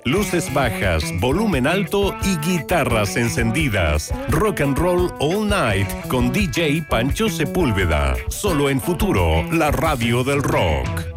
luces bajas, volumen alto y guitarras encendidas. Rock and Roll All Night con DJ Pancho Sepúlveda. Solo en Futuro, la radio del rock.